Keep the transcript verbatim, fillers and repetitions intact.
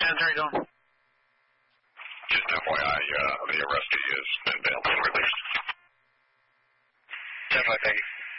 And how are you doing? Just F Y I, uh, the arrestee has been bailed and released. ten five, thank you.